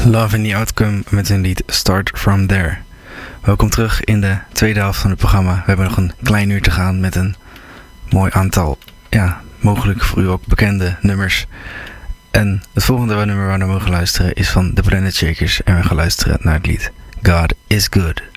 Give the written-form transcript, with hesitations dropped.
Love in the Outcome met hun lied Start From There. Welkom terug in de tweede helft van het programma. We hebben nog een klein uur te gaan met een mooi aantal, mogelijk voor u ook bekende nummers. En het volgende nummer waar we naar mogen luisteren is van The Planet Shakers. En we gaan luisteren naar het lied God Is Good.